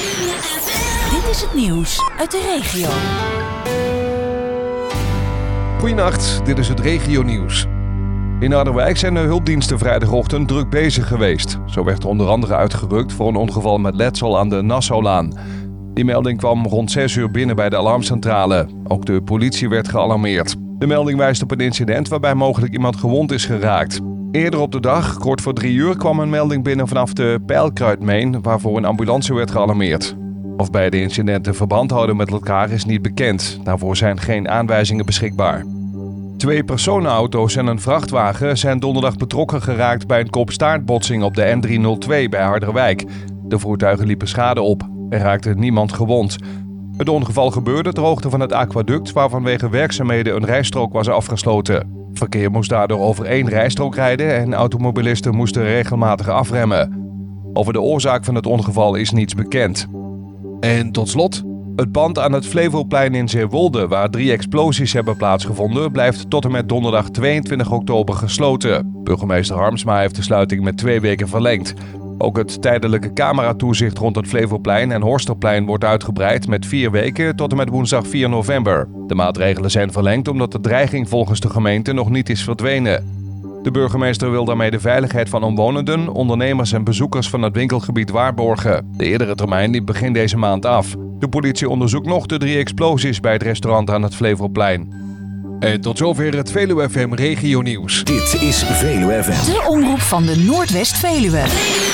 Dit is het nieuws uit de regio. Goedenacht, dit is het regionieuws. In Harderwijk zijn de hulpdiensten vrijdagochtend druk bezig geweest. Zo werd onder andere uitgerukt voor een ongeval met letsel aan de Nassaulaan. Die melding kwam rond 6 uur binnen bij de alarmcentrale. Ook de politie werd gealarmeerd. De melding wijst op een incident waarbij mogelijk iemand gewond is geraakt. Eerder op de dag, kort voor 3 uur, kwam een melding binnen vanaf de Pijlkruidmeen, waarvoor een ambulance werd gealarmeerd. Of beide incidenten verband houden met elkaar is niet bekend. Daarvoor zijn geen aanwijzingen beschikbaar. 2 personenauto's en een vrachtwagen zijn donderdag betrokken geraakt bij een kop-staartbotsing op de N302 bij Harderwijk. De voertuigen liepen schade op. Er raakte niemand gewond. Het ongeval gebeurde ter hoogte van het aquaduct waar vanwege werkzaamheden een rijstrook was afgesloten. Verkeer moest daardoor over 1 rijstrook rijden en automobilisten moesten regelmatig afremmen. Over de oorzaak van het ongeval is niets bekend. En tot slot, het pand aan het Flevoplein in Zeewolde, waar 3 explosies hebben plaatsgevonden, blijft tot en met donderdag 22 oktober gesloten. Burgemeester Harmsma heeft de sluiting met 2 weken verlengd. Ook het tijdelijke cameratoezicht rond het Flevoplein en Horsterplein wordt uitgebreid met 4 weken tot en met woensdag 4 november. De maatregelen zijn verlengd omdat de dreiging volgens de gemeente nog niet is verdwenen. De burgemeester wil daarmee de veiligheid van omwonenden, ondernemers en bezoekers van het winkelgebied waarborgen. De eerdere termijn liep begin deze maand af. De politie onderzoekt nog de 3 explosies bij het restaurant aan het Flevoplein. En tot zover het Veluwe FM Regionieuws. Dit is Veluwe FM. De omroep van de Noordwest-Veluwe.